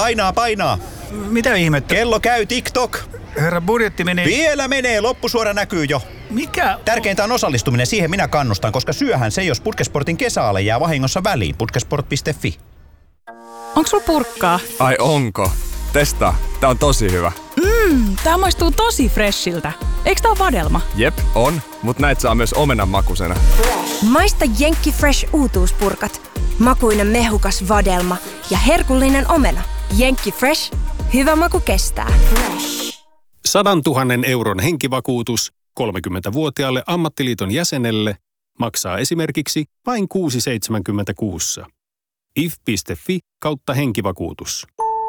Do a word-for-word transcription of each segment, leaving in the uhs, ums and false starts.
Painaa, painaa. Mitä ihmettä? Kello käy, TikTok. Herra, budjetti menee... Vielä menee, loppusuora näkyy jo. Mikä? Tärkeintä on osallistuminen, siihen minä kannustan, koska syöhän se, jos Putkesportin kesäale jää vahingossa väliin. Putkesport piste fi. Onks sulla purkkaa? Ai onko? Testaa. Tää on tosi hyvä. Mmm, tää maistuu tosi freshiltä. Eiks tää oo vadelma? Jep, on. Mut näitä saa myös omenan makusena. Maista Jenkki Fresh uutuuspurkat. Makuinen mehukas vadelma ja herkullinen omena. Jenkki Fresh. Hyvä maku kestää. Sadantuhannen euron henkivakuutus kolmekymmentävuotiaalle ammattiliiton jäsenelle maksaa esimerkiksi vain kuusi pilkku seitsemänkymmentäkuusi. if piste fi kautta henkivakuutus.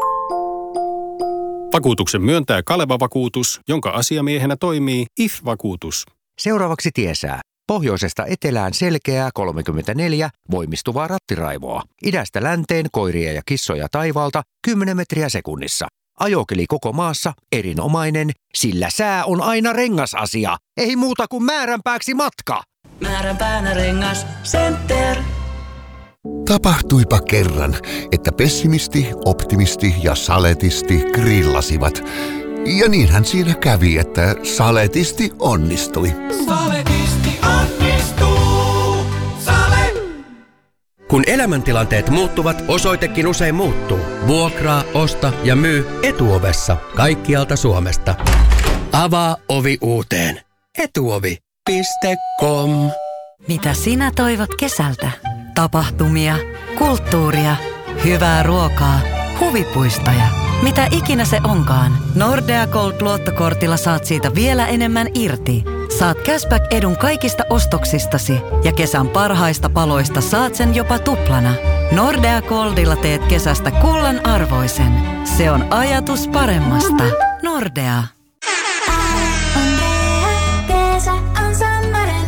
Vakuutuksen myöntää Kaleva Vakuutus, jonka asiamiehenä toimii I F-vakuutus. Seuraavaksi tiesää. Pohjoisesta etelään selkeää kolmekymmentäneljä voimistuvaa rattiraivoa. Idästä länteen koiria ja kissoja taivaalta kymmenen metriä sekunnissa. Ajokeli koko maassa erinomainen, sillä sää on aina rengasasia. Ei muuta kuin määränpääksi matka. Määränpäänä rengas Center. Tapahtuipa kerran, että pessimisti, optimisti ja saletisti grillasivat. Ja niinhän siinä kävi, että saletisti onnistui. Saletisti onnistuu. Sale! Kun elämäntilanteet muuttuvat, osoitekin usein muuttuu. Vuokraa, osta ja myy Etuovessa kaikkialta Suomesta. Avaa ovi uuteen. Etuovi piste com. Mitä sinä toivot kesältä? Tapahtumia, kulttuuria, hyvää ruokaa, huvipuistoja. Mitä ikinä se onkaan, Nordea Gold-luottokortilla saat siitä vielä enemmän irti. Saat cashback-edun kaikista ostoksistasi ja kesän parhaista paloista saat sen jopa tuplana. Nordea Goldilla teet kesästä kullan arvoisen. Se on ajatus paremmasta. Nordea.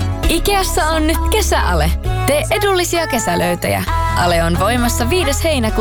Ikeassa on nyt kesäale. Tee edullisia kesälöytöjä. Ale on voimassa viides heinäkuuta